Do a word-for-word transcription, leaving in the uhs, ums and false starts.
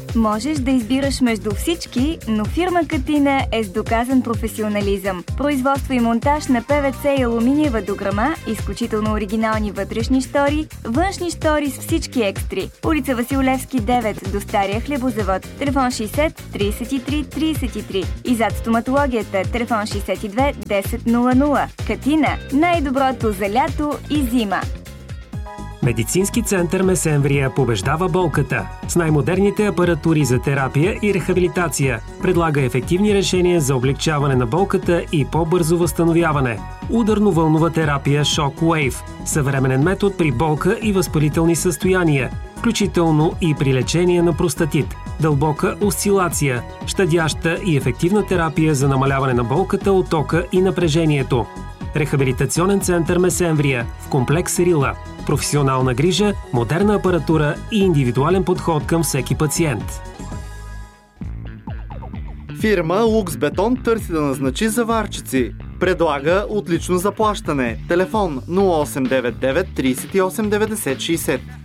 Можеш да избираш между всички, но фирма Катина е с доказан професионализъм. Производство и монтаж на Пе Ви Си и алуминиева дограма, изключително оригинални вътрешни штори, външни штори с всички екстри. Улица Васил Левски девет до Стария хлебозавод. Телефон шейсет трийсет и три трийсет и три. И зад стоматологията. Телефон шейсет и две десет нула нула. Катина. Най-доброто за лято и зима. Медицински център Месемврия побеждава болката. С най-модерните апаратури за терапия и рехабилитация предлага ефективни решения за облегчаване на болката и по-бързо възстановяване. Ударно-вълнова терапия Shockwave. Съвременен метод при болка и възпалителни състояния, включително и при лечение на простатит. Дълбока осцилация. Щадяща и ефективна терапия за намаляване на болката, оттока и напрежението. Рехабилитационен център Месемврия в комплекс Рила. Професионална грижа, модерна апаратура и индивидуален подход към всеки пациент. Фирма Лукс Бетон търси да назначи заварчици. Предлага отлично заплащане. Телефон нула осем девет девет трийсет и осем деветдесет шейсет.